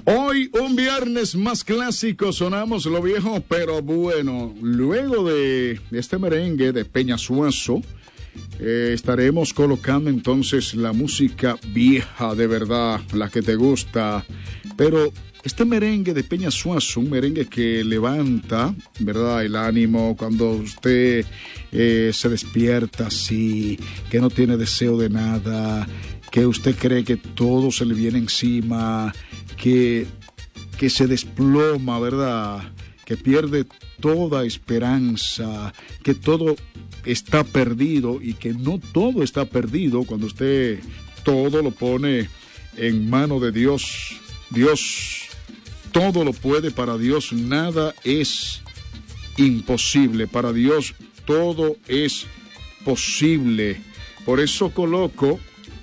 Hoy un viernes más clásico, sonamos lo viejo, pero bueno, luego de este merengue de Peña Suazo, estaremos colocando entonces la música vieja de verdad, la que te gusta, pero este merengue de Peña Suazo, un merengue que levanta, ¿verdad?, el ánimo cuando usted se despierta así, que no tiene deseo de nada, que usted cree que todo se le viene encima, que se desploma, ¿verdad?, que pierde toda esperanza, que todo está perdido y que no todo está perdido cuando usted todo lo pone en mano de Dios. Dios todo lo puede, para Dios nada es imposible, para Dios todo es posible. Por eso coloco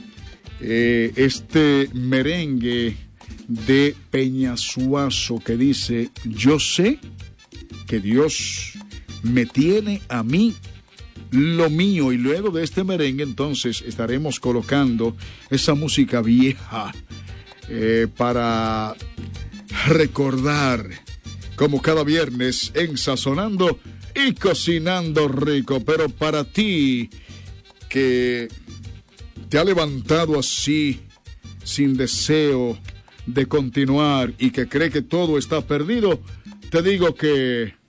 este merengue de Peña Suazo que dice: yo sé que Dios me tiene a mí lo mío. Y luego de este merengue entonces estaremos colocando esa música vieja para recordar, como cada viernes, en Sazonando y Cocinando Rico. Pero para ti que te ha levantado así, sin deseo de continuar y que cree que todo está perdido, te digo que